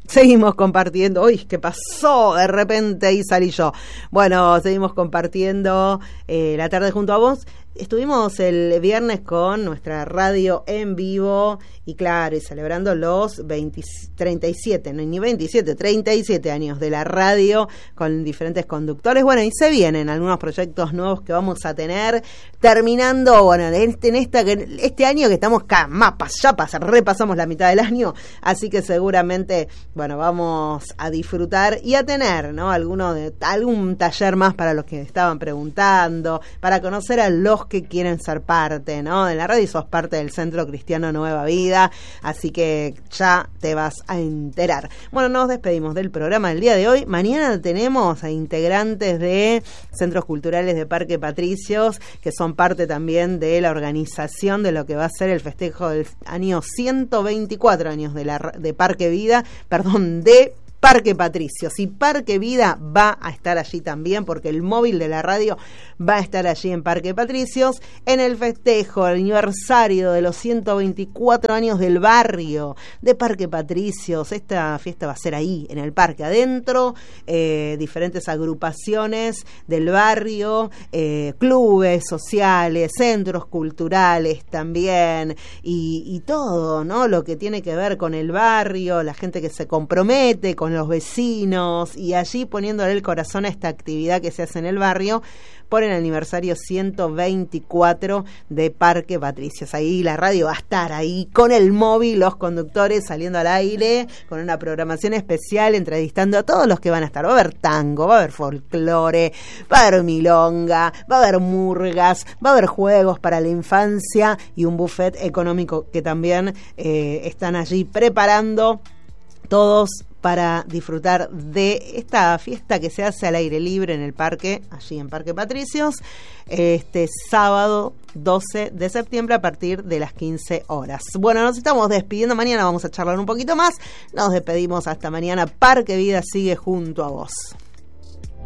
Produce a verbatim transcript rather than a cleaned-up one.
Seguimos compartiendo. Uy, ¿qué pasó? De repente ahí salí yo. Bueno, seguimos compartiendo eh, la tarde junto a vos. Estuvimos el viernes con nuestra radio en vivo y claro, y celebrando los veinte, treinta y siete, no ni veintisiete, treinta y siete años de la radio con diferentes conductores. Bueno, y se vienen algunos proyectos nuevos que vamos a tener terminando, bueno, en este, en esta, este año que estamos acá, mapas, ya pasa, repasamos la mitad del año, así que seguramente, bueno, vamos a disfrutar y a tener, ¿no? Alguno de, algún taller más para los que estaban preguntando, para conocer a los que quieren ser parte, ¿no? De la radio y sos parte del Centro Cristiano Nueva Vida, así que ya te vas a enterar. Bueno, nos despedimos del programa del día de hoy. Mañana tenemos a integrantes de Centros Culturales de Parque Patricios, que son parte también de la organización de lo que va a ser el festejo del año ciento veinticuatro años de, la, de Parque Vida, perdón, de Parque Patricios, y Parque Vida va a estar allí también, porque el móvil de la radio va a estar allí en Parque Patricios, en el festejo, el aniversario de los ciento veinticuatro años del barrio de Parque Patricios. Esta fiesta va a ser ahí, en el parque adentro, eh, diferentes agrupaciones del barrio, eh, clubes sociales, centros culturales también, y, y todo, ¿no? Lo que tiene que ver con el barrio, la gente que se compromete con los vecinos, y allí poniéndole el corazón a esta actividad que se hace en el barrio por el aniversario ciento veinticuatro de Parque Patricios. Ahí la radio va a estar ahí con el móvil, los conductores saliendo al aire, con una programación especial, entrevistando a todos los que van a estar. Va a haber tango, va a haber folclore, va a haber milonga, va a haber murgas, va a haber juegos para la infancia y un buffet económico que también eh, están allí preparando todos para disfrutar de esta fiesta que se hace al aire libre en el parque, allí en Parque Patricios, este sábado doce de septiembre a partir de las quince horas. Bueno, nos estamos despidiendo. Mañana vamos a charlar un poquito más. Nos despedimos hasta mañana. Parque Vida sigue junto a vos.